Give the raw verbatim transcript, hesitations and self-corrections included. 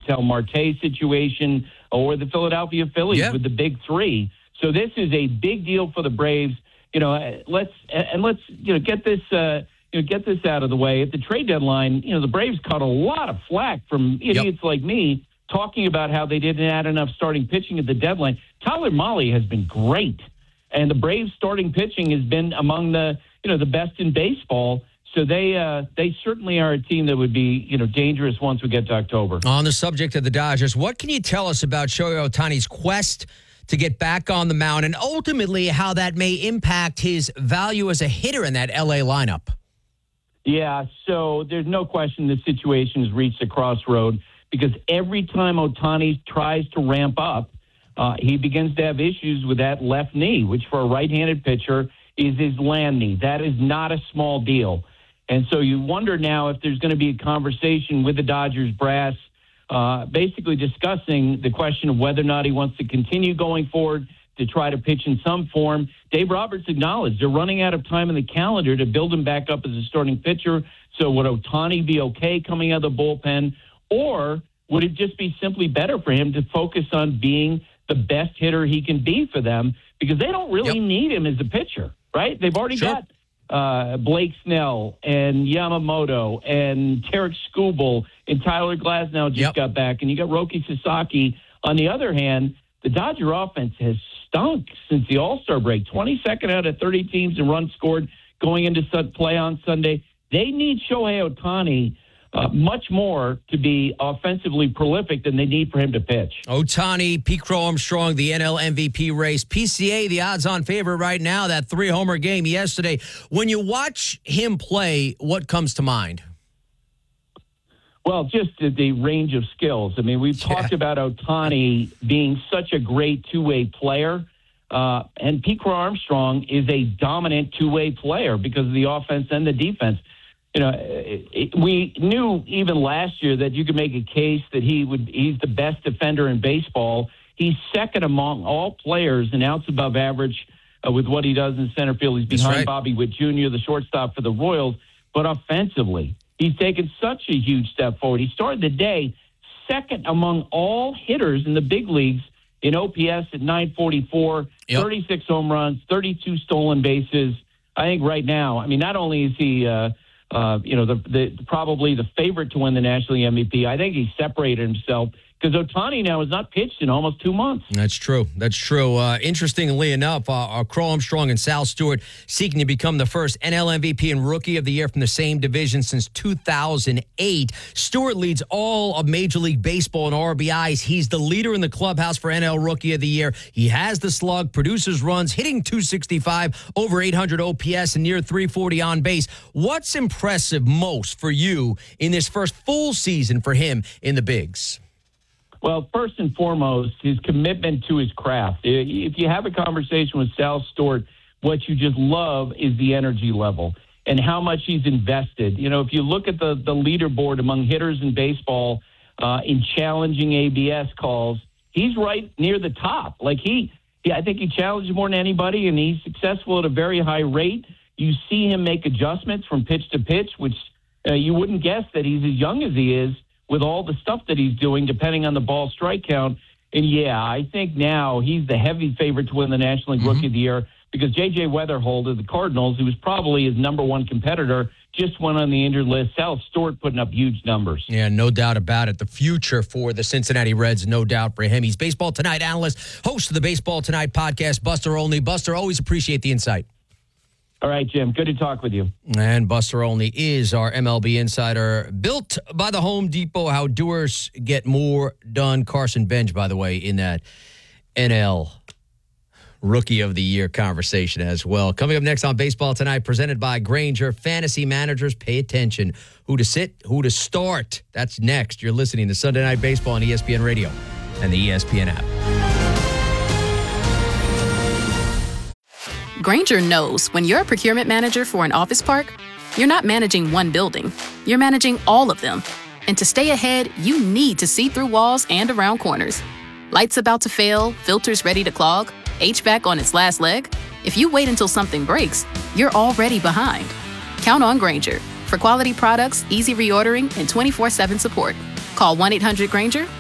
Ketel Marte situation, or the Philadelphia Phillies yeah. with the big three. So this is a big deal for the Braves. You know, let's and let's you know get this uh, you know get this out of the way. At the trade deadline, you know, the Braves caught a lot of flack from idiots yep. like me talking about how they didn't add enough starting pitching at the deadline. Tyler Mahle has been great, and the Braves starting pitching has been among the you know the best in baseball. So they uh, they certainly are a team that would be you know dangerous once we get to October. On the subject of the Dodgers, what can you tell us about Shohei Ohtani's quest to get back on the mound, and ultimately how that may impact his value as a hitter in that L A lineup? Yeah, so there's no question the situation has reached a crossroad, because every time Ohtani tries to ramp up, uh, he begins to have issues with that left knee, which for a right-handed pitcher is his land knee. That is not a small deal. And so you wonder now if there's going to be a conversation with the Dodgers brass, uh, basically discussing the question of whether or not he wants to continue going forward to try to pitch in some form. Dave Roberts acknowledged they're running out of time in the calendar to build him back up as a starting pitcher. So would Ohtani be okay coming out of the bullpen? Or would it just be simply better for him to focus on being the best hitter he can be for them? Because they don't really yep. need him as a pitcher, right? They've already sure. got uh, Blake Snell and Yamamoto and Tarek Skubal and Tyler Glasnow just yep. got back. And you got Roki Sasaki. On the other hand, the Dodger offense has stunk since the All-Star break. twenty-second out of thirty teams in runs scored going into play on Sunday. They need Shohei Ohtani Uh, much more to be offensively prolific than they need for him to pitch. Ohtani, Pete Crow Armstrong, the N L M V P race. P C A, the odds-on favorite right now, that three-homer game yesterday. When you watch him play, what comes to mind? Well, just the, the range of skills. I mean, we've yeah. talked about Ohtani being such a great two-way player, uh, and Pete Crow Armstrong is a dominant two-way player because of the offense and the defense. You know, it, it, we knew even last year that you could make a case that he would. He's the best defender in baseball. He's second among all players in outs above average uh, with what he does in center field. He's behind right. Bobby Witt Junior, the shortstop for the Royals. But offensively, he's taken such a huge step forward. He started the day second among all hitters in the big leagues in O P S at nine forty-four, yep. thirty-six home runs, thirty-two stolen bases. I think right now, I mean, not only is he uh, – Uh, you know, the, the probably the favorite to win the National League M V P. I think he separated himself because Ohtani now has not pitched in almost two months. That's true. That's true. Uh, interestingly enough, uh, Crow Armstrong and Sal Stewart seeking to become the first N L M V P and Rookie of the Year from the same division since two thousand eight. Stewart leads all of Major League Baseball in R B Is. He's the leader in the clubhouse for N L Rookie of the Year. He has the slug, produces runs, hitting two sixty-five, over eight hundred O P S, and near three forty on base. What's impressive most for you in this first full season for him in the bigs? Well, first and foremost, his commitment to his craft. If you have a conversation with Sal Stewart, what you just love is the energy level and how much he's invested. You know, if you look at the, the leaderboard among hitters in baseball uh, in challenging A B S calls, he's right near the top. Like he, yeah, I think he challenged more than anybody, and he's successful at a very high rate. You see him make adjustments from pitch to pitch, which uh, you wouldn't guess that he's as young as he is, with all the stuff that he's doing, depending on the ball strike count. And, yeah, I think now he's the heavy favorite to win the National League mm-hmm. Rookie of the Year because J J Weatherhold of the Cardinals, who was probably his number one competitor, just went on the injured list. Sal Stewart putting up huge numbers. Yeah, no doubt about it. The future for the Cincinnati Reds, no doubt for him. He's Baseball Tonight analyst, host of the Baseball Tonight podcast, Buster Olney. Buster, always appreciate the insight. All right, Jim. Good to talk with you. And Buster Olney is our M L B insider. Built by the Home Depot, how doers get more done. Carson Bench, by the way, in that N L Rookie of the Year conversation as well. Coming up next on Baseball Tonight, presented by Grainger. Fantasy managers, pay attention. Who to sit, who to start. That's next. You're listening to Sunday Night Baseball on E S P N Radio and the E S P N app. Grainger knows when you're a procurement manager for an office park, you're not managing one building, you're managing all of them. And to stay ahead, you need to see through walls and around corners. Lights about to fail, filters ready to clog, H V A C on its last leg. If you wait until something breaks, you're already behind. Count on Grainger for quality products, easy reordering, and twenty-four seven support. Call one eight hundred Grainger